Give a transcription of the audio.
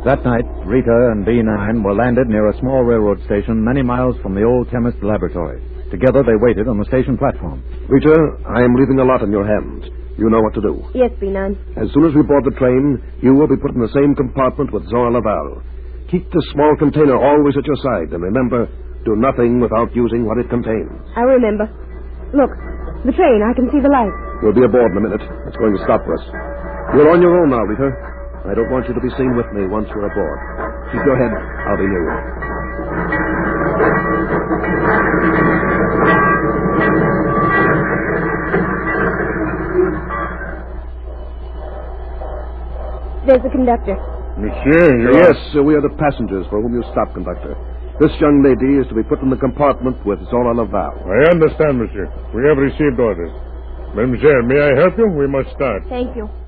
That night, Rita and B9 were landed near a small railroad station many miles from the old chemist's laboratory. Together they waited on the station platform. Rita, I am leaving a lot in your hands. You know what to do. Yes, B9. As soon as we board the train, you will be put in the same compartment with Zora Laval. Keep the small container always at your side, and remember, do nothing without using what it contains. I remember. Look, the train. I can see the light. We'll be aboard in a minute. It's going to stop for us. You're on your own now, Rita. I don't want you to be seen with me once we're aboard. Keep your head. I'll be near you. There's the conductor. Monsieur, Yes, we are the passengers for whom you stopped, conductor. This young lady is to be put in the compartment with Zora Laval. I understand, monsieur. We have received orders. Mademoiselle, may I help you? We must start. Thank you.